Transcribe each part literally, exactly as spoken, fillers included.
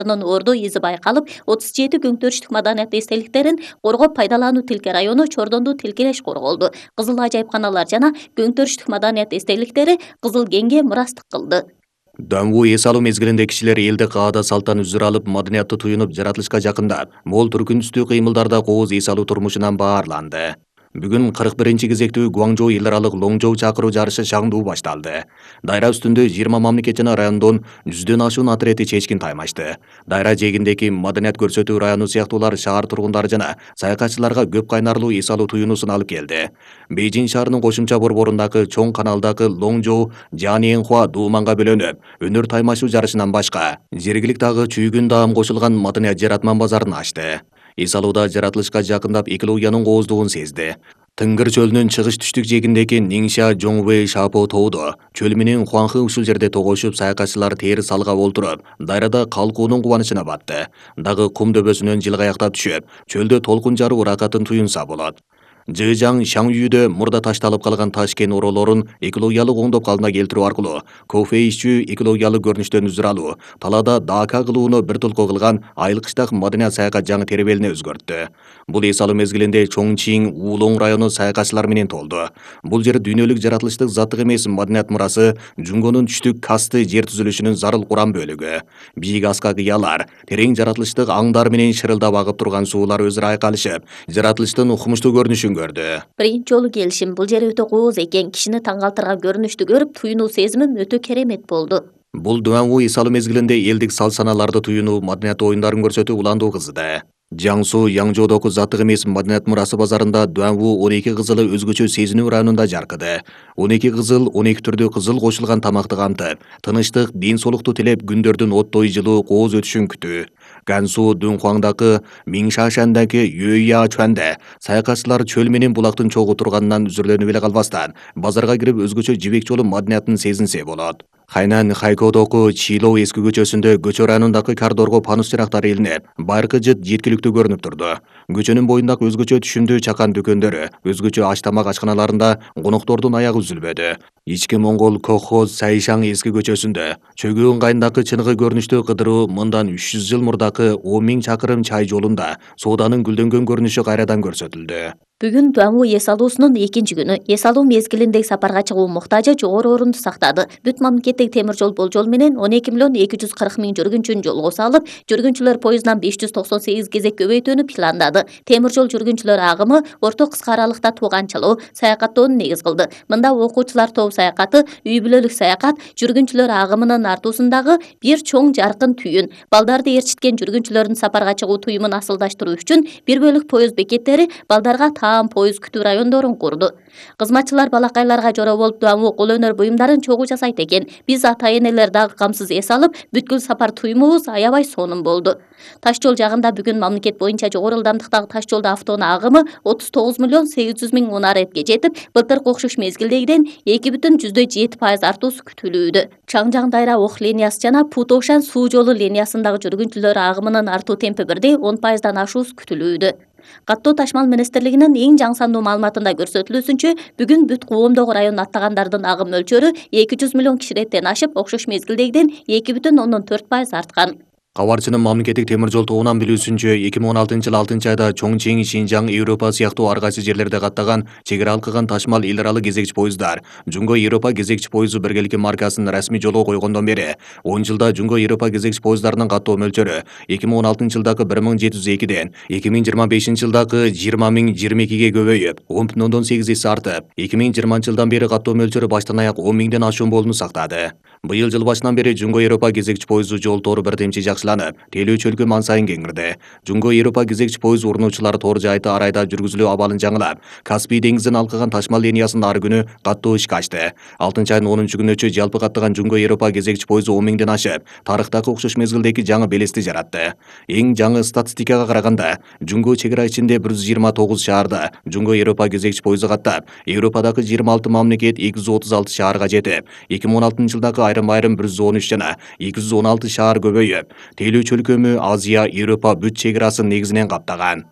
орду изи байкалып, отуз жети көңтөрүштүк маданият эстеликтерин коргоп пайдалануу Тилке району Чордонду тилкелеш корголду. Кызыл ажайыпканалар жана көңтөрүштүк маданият эстеликтери Кызыл кеңге мурастык кылды. Даңгуу эс алуу мезгилинде кишилер элди каада салттан үзүр алып, маданиятты туюнуп, жаратылышка жакындап, мол түркүнүстүү кыймылдарда кооз эс алуу турмушунан баарланды. Бүгүн кырк биринчи кезектүү Гуаңжоу эл аралык Лоңжоу чакыруу жарышы шаңдуу башталды. Дайра үстүндө жыйырма мамлекет жана райондон жүздөн ашуун атрети чечкин таймашты. Дайра жээгиндеги маданият көрсөтүү району сыяктуулар шаар тургундары жана саякатчыларга көп кайнарлуу эс алуу туюнуусун алып келди. Бейжиң шаарынын кошумча борборундагы чоң каналдагы Лоңжоу, Жаниэнхуа дууманга бөлөнүп, өнөр таймашуу жарышынан башка жергиликтагы чүйгүн даам кошулган маданият жаратман базарын ачты. Эс алууда жаратылышка жакындап экологиянын кооздугун сезди. Тынгыр чөлүнүн чыгыш түштүк жээгиндеги Ниңша Жоңвэй Шапо тоодо чөл менен Хуаңхы ушул жерде тогошуп, саякатчылар тери салгап олтуруп, дайрада калкуунун кубанычына батты. Дагы кум дөбөсүнөн жылгаяктап түшүп, чөлдө толкун жаруу ыракатын туюнса болот. Жыжаң Шаңюйдө мурда ташталып калган таш кен ороолорун экологиялык оңдоп калдына келтирүү аркылуу кофе ичүү, экологиялык көрүнүштөн үзүр алуу, талаада дака кылууну бир толко кылган айыл кыштак маданият саякат жаңы теребелине өзгөрттү. Бул эс алуу мезгилинде Чоңчиң, Уулоң району саякатчылар менен толду. Бул жер дүйнөлүк жаратылыштык заттык эмес маданият мурасы, Жунгонун түштүк касты жер түзүлүшүнүн зарыл курам бөлүгү. Бийик аскакыялар, терең жаратылыштык аңдар менен шырылдап агып турган суулар өзүрө айкалышып, жаратылыштын укмуштуу көрүнүшүн көрдү. Биринчи жолу келишим, бул жер өтө кооз экен, кишини таң калтырган көрүнүштү көрүп, туюнуу сезимим өтө керемет болду. Бул Дуаңгу эс алуу мезгилинде элдик салт-санааларды туюнуу, маданият оюндарын көрсөтүү уландуу кызды. Жаңсу Яңжоодогу заттык эмес маданият мурасы базарында Дуаңгу он эки кызылы өзгөчө сезинүү районунда жаркыды. он эки кызыл он эки түрдүү кызыл кошулган тамакты камтып, тынычтык, ден соолукту тилеп, күндөрдүн оттой жылуу кооз өтүшүн күтүү. Гансу Дүнхуаңдагы, Миңшашандагы Юйя Чуанде саякатчылар чөл менен булактын чогуу турганынан үзүрлөнүп эле калбастан, базарга кирип өзгөчө жибек жолу маданиятын сезинсе болот. Хайнан Хайкодогу Чилоо эски көчөсүндө көчө районундагы кардорго панус жарактары илинип, байыркы жыт жеткиликтүү көрүнүп турду. Көчөнүн боюндагы өзгөчө түшүмдүү чакан дүкөндөрү, өзгөчө аш тамак ачканаларында коноктордун аягы үзүлбөдү. Ички Моңгол колхоз Сайшаң эски көчөсүндө чөгүү ыңгайындагы чыныгы көрүнүштүү кыдыруу мындан үч жүз жыл мурдакы он миң чакырым чай жолунда сооданын гүлдөнгөн көрүнүшү кайрадан көрсөтүлдү. Бүгүн Дуаңгу эс алуусунун экинчи күнү. Эс алуу мезгилиндеги сапарга чыгуу муктажы жогору орунду сактады. Бүт мамлекеттеги темир жол болжол менен он эки миллион эки жүз кырк миң жүргүнчүнү жолго салып, жүргүнчүлөр поезддан беш жүз токсон сегиз кезек көбөйтүүнү пландады. Темир жол жүргүнчүлөр агымы орто кыска аралыкта тууганчалоо, саякаттоону негиз кылды. Мында окуучулар тобу саякаты, үй бүлөлүк саякат, жүргүнчүлөр агымынын артуусундагы бир чоң жаркын түйүн, балдарды ээрчиткен жүргүнчүлөрдүн сапарга чыгуу туюмун асылдаштыруу үчүн бир бөлүк поезд бекеттери балдарга поезд күтүү райондорун курду. Кызматчылар балакайларга жора болуп Дуаңгу кол өнөр буюмдарын чогуу жасайт экен. Биз ата энелер дагы камсыз эс алып, бүткүл сапар туюмубуз аябай сонун болду. Таш жол жагында бүгүн мамлекет боюнча жогору ылдамдыктагы таш жолдо автоунаа агымы отуз тогуз миллион сегиз жүз миң унаретке жетип, былтыркы окшош мезгилдегиден эки бүтүн жүздөй жети пайыз артуусу күтүлүүдө. Чаңжаң Дайра Ох линиясы жана Путошан суу жолу линиясындагы жүргүнчүлөр агымынын артуу темпи бирдей он пайыздан ашуусу күтүлүүдө. Каттоо Ташмал министрлигинин эң жаңы сандуу маалыматында көрсөтүлүүсүнчө, бүгүн бүт коомдогу район аттагандардын агым мөлчөрү эки жүз миллион киширеттен ашып, окшош мезгилдегиден эки бүтүн ондон төрт пайыз арткан. Кабарчынын мамлекеттик темир жол тобунан билүүсүнчө, эки миң он алтынчы жылы алтынчы айда Чоңчиң, Шинжаң, Европа сыяктуу ар кайсы жерлерде каттаган чек ара алкыган Ташмал эл аралык кезекчи поездар Жунго Европа кезекчи поезду биргеликки маркасын расмий жолго койгондон бери он жылда Жунго Европа кезекчи поездарынын каттоо мөлчөрү эки миң он алтынчы жылдагы бир миң жети жүз экиден эки миң жыйырма бешинчи жылдагы жыйырма миң жыйырма экиге көбөйүп, он бүтүн ондон сегиз эсе артып, эки миң жыйырманчы жылдан бери каттоо мөлчөрү баштан аяк он миңден ашуун болууну сактады. Быйыл жыл башынан бери Жунго Европа кезекчи поезду жол тору бирдемчи жакшыланып, тейлөө чөлкө ман сайын кеңирди. Жунго Европа кезекчи поезд урунуучулар тор жайты арайда жүргүзүлүү абалын жаңылап, Каспий деңизин алкыган Ташмал линиясында ар күнү каттоо ишке ачты. алтынчы айдын онунчу күнүнчө жалпы каттаган Жунго Европа кезекчи поезду он миңден ашып, тарыхтагы окшош мезгилдеги жаңы белести жаратты. Эң жаңы статистикага караганда, Жунго чек ара ичинде бир жүз жыйырма тогуз шаарда Жунго Европа кезекчи поезду каттап, Европадагы жыйырма алты мамлекет эки жүз отуз алты шаарга жетип, эки миң он алтынчы жылдагы айрым-айрым бир жүз он үч жана эки жүз он алты шаар көбөйүп, тейлөө чөлкөмү Азия, Европа бүт чек арасын негизинен каптаган.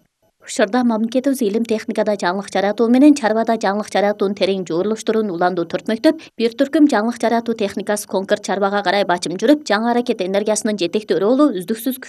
Учурда мамлекетибиз илим техникада жаңылык жаратуу менен чарбада жаңылык жаратуунун терең жуурулуштуруун уланду түртмөктөп, бир түркүм жаңылык жаратуу техникасы конкурс чарбага карай бачым жүрүп, жаңы аракет энергиясынын жетектөө ролу үздүксүз